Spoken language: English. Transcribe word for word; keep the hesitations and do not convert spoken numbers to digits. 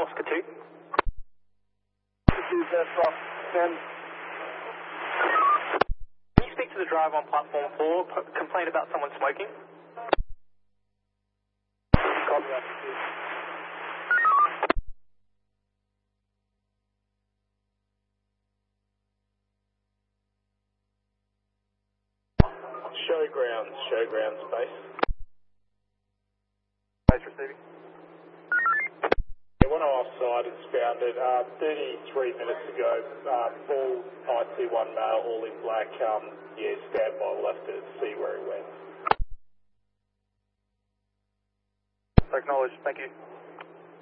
Oscar two. This is uh, from ten. Can you speak to the driver on platform four, p- complain about someone smoking? Copy that. Showgrounds, showgrounds base. Base receiving. Yeah, one offside is founded uh, thirty-three minutes ago. Uh, full I T one male, all in black. Um, yeah, stand by. We'll have to see where he went. Acknowledged, thank you.